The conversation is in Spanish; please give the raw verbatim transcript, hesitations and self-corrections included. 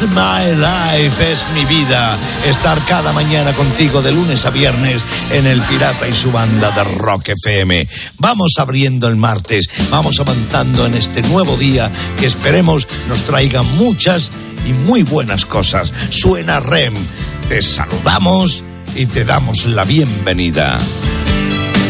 my life, es mi vida. Estar cada mañana contigo de lunes a viernes en El Pirata y su banda de Rock F M. Vamos abriendo el martes, vamos avanzando en este nuevo día que esperemos nos traiga muchas y muy buenas cosas. Suena R E M. Te saludamos y te damos la bienvenida.